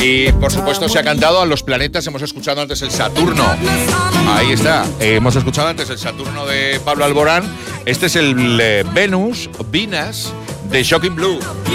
Y por supuesto se ha cantado a los planetas, hemos escuchado antes el Saturno. Ahí está, hemos escuchado antes el Saturno de Pablo Alborán. Este es el Venus de Shocking Blue.